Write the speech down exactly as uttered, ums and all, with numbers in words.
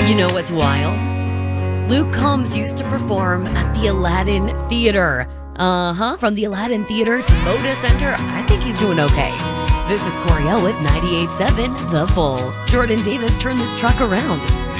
You know what's wild? Luke Combs used to perform at the Aladdin Theater. Uh-huh, from the Aladdin Theater to Moda Center, I think he's doing okay. This is Coriel with ninety-eight point seven The Bull. Jordan Davis turned this truck around.